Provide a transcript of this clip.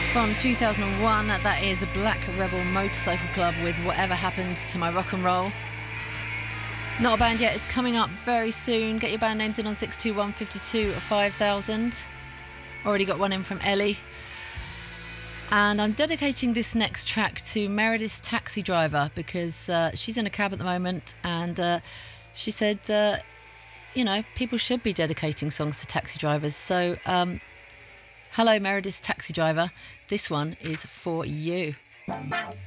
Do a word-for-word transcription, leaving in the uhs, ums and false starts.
From two thousand one, that is Black Rebel Motorcycle Club with Whatever Happened to My Rock and Roll. Not a band yet, it's coming up very soon. Get your band names in on six two one, five two, five thousand. Already got one in from Ellie. And I'm dedicating this next track to Meredith's taxi driver because uh, she's in a cab at the moment, and uh, she said, uh, you know, people should be dedicating songs to taxi drivers. So, um, hello Meredith's taxi driver. This one is for you.